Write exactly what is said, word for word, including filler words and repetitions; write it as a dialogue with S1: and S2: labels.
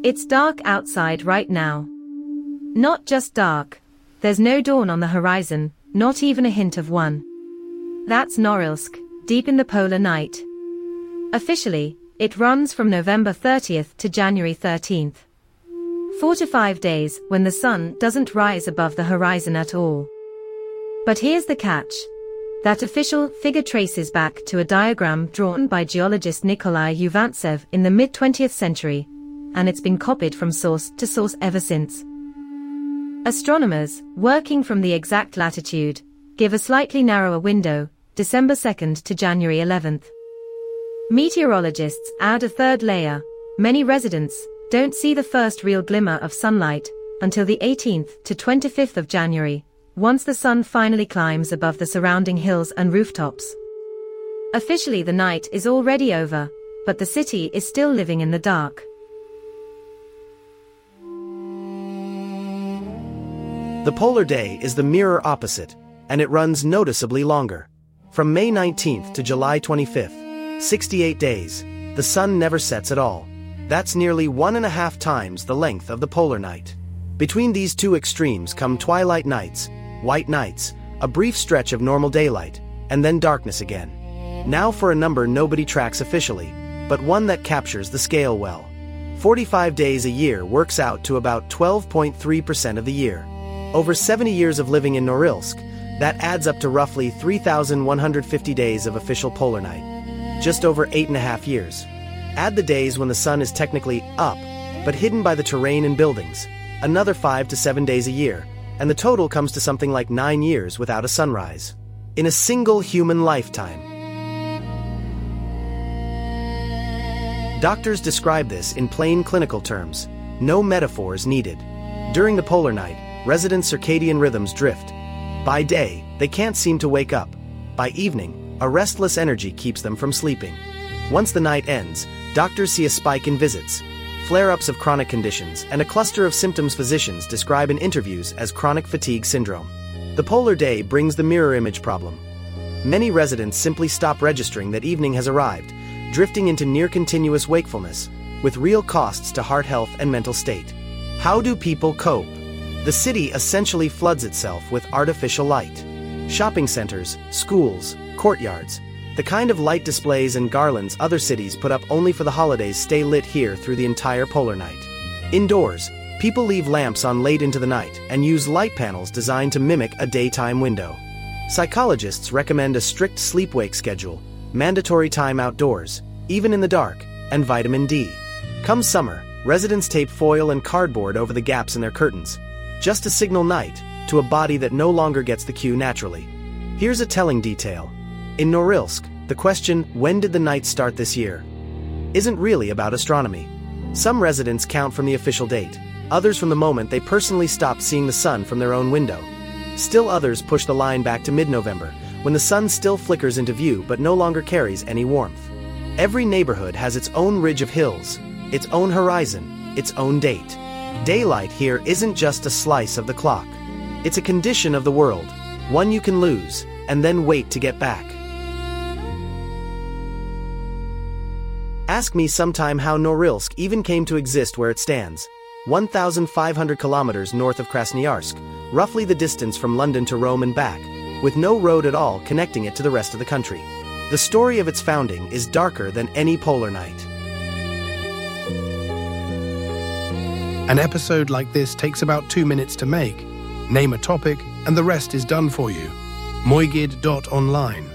S1: It's dark outside right now. Not just dark. There's no dawn on the horizon, not even a hint of one. That's Norilsk, deep in the polar night. Officially, it runs from November thirtieth to January thirteenth. Four to five days when the sun doesn't rise above the horizon at all. But here's the catch. That official figure traces back to a diagram drawn by geologist Nikolai Uvantsev in the mid-twentieth century, and it's been copied from source to source ever since. Astronomers, working from the exact latitude, give a slightly narrower window, December second to January eleventh. Meteorologists add a third layer. Many residents don't see the first real glimmer of sunlight until the eighteenth to twenty-fifth of January, once the sun finally climbs above the surrounding hills and rooftops. Officially the night is already over, but the city is still living in the dark.
S2: The polar day is the mirror opposite, and it runs noticeably longer. From May nineteenth to July twenty-fifth, sixty-eight days, the sun never sets at all. That's nearly one and a half times the length of the polar night. Between these two extremes come twilight nights, white nights, a brief stretch of normal daylight, and then darkness again. Now for a number nobody tracks officially, but one that captures the scale well. forty-five days a year works out to about twelve point three percent of the year. Over seventy years of living in Norilsk, that adds up to roughly three thousand one hundred fifty days of official polar night. Just over eight and a half years. Add the days when the sun is technically up, but hidden by the terrain and buildings, another five to seven days a year, and the total comes to something like nine years without a sunrise. In a single human lifetime. Doctors describe this in plain clinical terms, no metaphors needed. During the polar night, residents' circadian rhythms drift. By day, they can't seem to wake up. By evening, a restless energy keeps them from sleeping. Once the night ends, doctors see a spike in visits, flare-ups of chronic conditions, and a cluster of symptoms physicians describe in interviews as chronic fatigue syndrome. The polar day brings the mirror image problem. Many residents simply stop registering that evening has arrived, drifting into near-continuous wakefulness, with real costs to heart health and mental state. How do people cope? The city essentially floods itself with artificial light. Shopping centers, schools, courtyards, the kind of light displays and garlands other cities put up only for the holidays stay lit here through the entire polar night. Indoors, people leave lamps on late into the night and use light panels designed to mimic a daytime window. Psychologists recommend a strict sleep-wake schedule, mandatory time outdoors, even in the dark, and vitamin D. Come summer, residents tape foil and cardboard over the gaps in their curtains, just to signal night to a body that no longer gets the cue naturally. Here's a telling detail. In Norilsk, the question, when did the night start this year, isn't really about astronomy. Some residents count from the official date, others from the moment they personally stopped seeing the sun from their own window. Still others push the line back to mid-November, when the sun still flickers into view but no longer carries any warmth. Every neighborhood has its own ridge of hills, its own horizon, its own date. Daylight here isn't just a slice of the clock. It's a condition of the world, one you can lose, and then wait to get back. Ask me sometime how Norilsk even came to exist where it stands, one thousand five hundred kilometers north of Krasnoyarsk, roughly the distance from London to Rome and back, with no road at all connecting it to the rest of the country. The story of its founding is darker than any polar night.
S3: An episode like this takes about two minutes to make. Name a topic, and the rest is done for you. moigid dot online